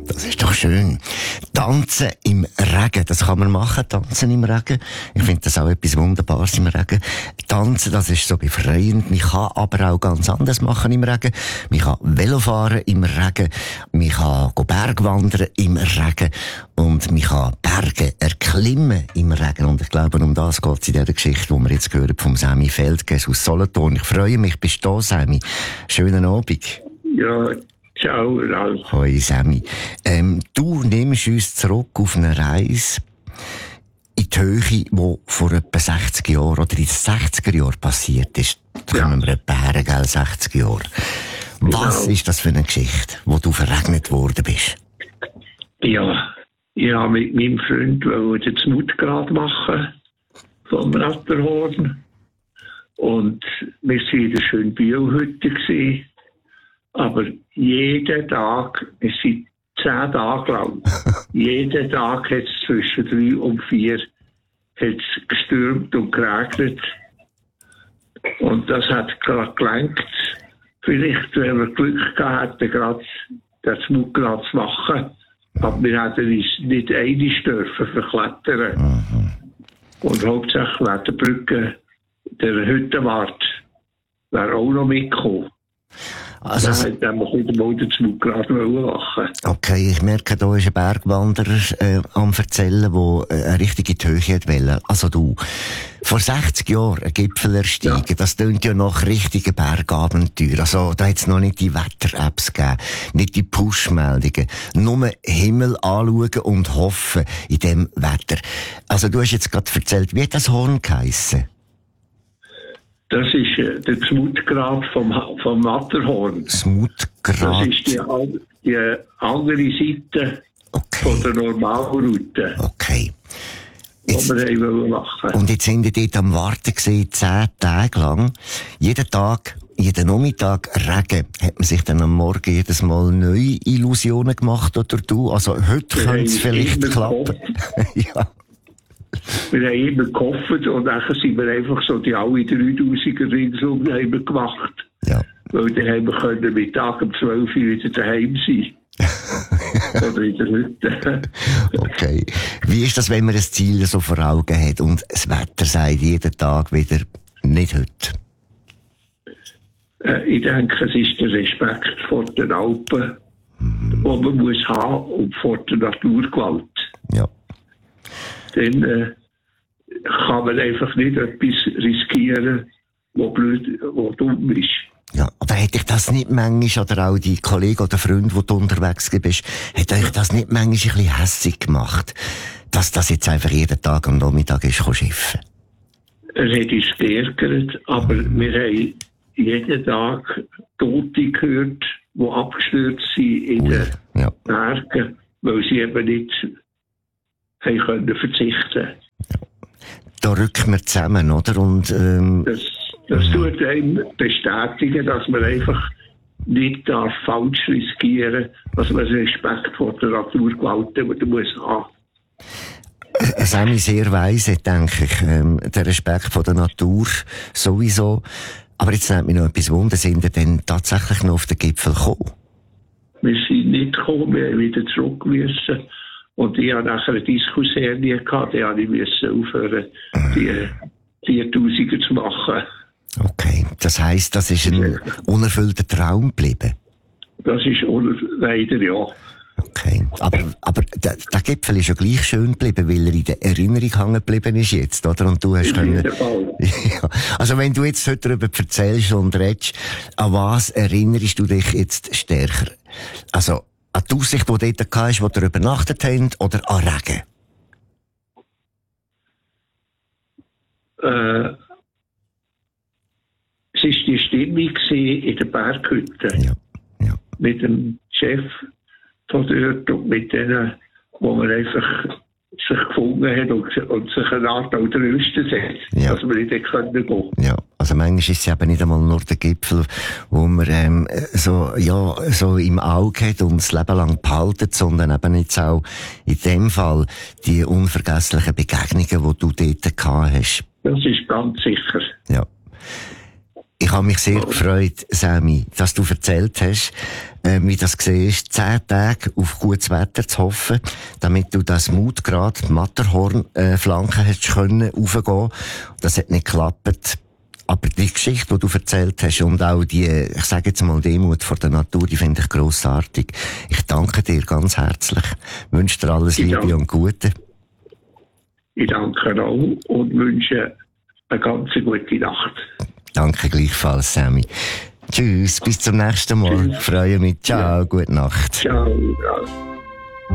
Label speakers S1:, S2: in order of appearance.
S1: Das ist doch schön. Tanzen im Regen, das kann man machen, tanzen im Regen. Ich finde das auch etwas Wunderbares im Regen. Tanzen, das ist so befreiend. Man kann aber auch ganz anders machen im Regen. Man kann Velofahren im Regen. Man kann Bergwandern im Regen. Und man kann Berge erklimmen im Regen. Und ich glaube, um das geht es in dieser Geschichte, die wir jetzt gehört vom Semi Feldges aus Solothurn. Ich freue mich, bist du da, Semi. Schönen Abend.
S2: Ja, ciao, Ralf.
S1: Hoi, Semi. Du nimmst uns zurück auf eine Reise in die Höhe, die vor etwa 60 Jahren oder in den 60er Jahren passiert ist. Da kommen wir etwa her, gell, 60 Jahre. Was ist das für eine Geschichte, wo du verregnet worden bist?
S2: Ja, ich habe mit meinem Freund den Smutgrad machen vom Ratterhorn. Und wir waren in der schönen Biohütte gewesen. Aber jeden Tag, es sind 10 Tage lang, jeden Tag hat es zwischen 3 und 4 hat's gestürmt und geregnet. Und das hat gerade gelangt. Vielleicht, wenn wir Glück gehabt hätten, gerade das Smutgrad zu machen. Aber wir hätten uns nicht einig dürfen verklettern. Und hauptsächlich wäre der Brücke, der Hüttenwart, wäre auch noch mitgekommen.
S1: Also,
S2: dann muss ich den Boden zu gerade machen.
S1: Okay, ich merke, da ist ein Bergwanderer am Erzählen, der eine richtige Höhe wollte. Also du, vor 60 Jahren ein Gipfel ersteigen, ja. Das tönt ja nach richtigen Bergabenteuer. Also da hat es noch nicht die Wetter-Apps gegeben, nicht die Push-Meldungen. Nur Himmel anschauen und hoffen in dem Wetter. Also du hast jetzt gerade erzählt, wie hat das Horn geheissen?
S2: Das ist der Smutgrad vom Matterhorn.
S1: Smutgrad?
S2: Das ist die andere Seite von der Normalroute.
S1: Okay. Jetzt,
S2: die wir machen.
S1: Und jetzt sind wir dort am Warten gewesen, 10 Tage lang. Jeden Tag, jeden Nachmittag Regen. Hat man sich dann am Morgen jedes Mal neue Illusionen gemacht, oder du? Also heute könnte es vielleicht klappen. Ja.
S2: Wir haben immer gehofft und dann sind wir einfach so die alle 3000er ringsum gemacht. Ja. Weil dann haben wir können Mittag um 12 Uhr wieder daheim sein. Oder in der Hütte.
S1: Okay. Wie ist das, wenn man ein Ziel so vor Augen hat und das Wetter sagt jeden Tag wieder, nicht heute?
S2: Ich denke, es ist der Respekt vor den Alpen, den man muss haben, und vor der Naturgewalt. Ja. Dann kann man einfach nicht etwas riskieren, was dumm ist.
S1: Ja, aber hätte ich das nicht manchmal, oder auch die Kollegen oder Freunde, die du unterwegs bist, hätte euch das nicht manchmal ein bisschen hässig gemacht, dass das jetzt einfach jeden Tag am Nachmittag ist, schiffen?
S2: Er hat uns geärgert, aber wir haben jeden Tag Tote gehört, die abgestürzt sind in den Bergen, weil sie eben nicht können verzichten.
S1: Ja. Da rücken wir zusammen, oder? Und,
S2: das tut einem bestätigen, dass man einfach nicht darf falsch riskieren, dass man Respekt vor der Naturgewalt muss haben.
S1: Semi, sehr weise, denke ich. Der Respekt vor der Natur sowieso. Aber jetzt nimmt mich noch etwas Wunder, sind ihr denn tatsächlich noch auf den Gipfel gekommen?
S2: Wir sind nicht gekommen, wir haben wieder zurück müssen. Und ich hatte nachher eine Diskusserie gehabt, die habe ich aufhören, die 4000er zu machen.
S1: Okay, das heisst, das ist ein unerfüllter Traum geblieben?
S2: Das ist leider, ja.
S1: Okay, aber der Gipfel ist ja gleich schön geblieben, weil er in der Erinnerung hängen geblieben ist jetzt, oder? Und du hast können... Ja. Also wenn du jetzt heute darüber erzählst und redest, an was erinnerst du dich jetzt stärker? Also an die Aussicht, die dort hast, wo ihr übernachtet habt, oder an Regen?
S2: Es war die Stimmung in der Berghütte. Ja. Ja. Mit dem Chef von dort und mit denen, wo man einfach sich gefunden hat und sich eine Art auch tröstet hat, dass wir nicht gehen können.
S1: Ja, also manchmal ist es eben nicht einmal nur der Gipfel, wo man so im Auge hat und das Leben lang behalten, sondern eben jetzt auch in dem Fall die unvergesslichen Begegnungen, die du dort gehabt hast.
S2: Das ist ganz sicher.
S1: Ja. Ich habe mich sehr gefreut, Sammy, dass du erzählt hast, wie das siehst, 10 Tage auf gutes Wetter zu hoffen, damit du das Mutgrad Matterhorn-Flanken hast können raufgehen. Das hat nicht geklappt. Aber die Geschichte, die du erzählt hast und auch die, ich sage jetzt mal, Demut vor der Natur, die finde ich grossartig. Ich danke dir ganz herzlich. Ich wünsche dir alles Liebe und Gute.
S2: Ich danke auch und wünsche eine ganz gute Nacht.
S1: Danke gleichfalls, Sammy. Tschüss, bis zum nächsten Mal. Ich freue mich. Ciao, gute Nacht.
S2: Ciao.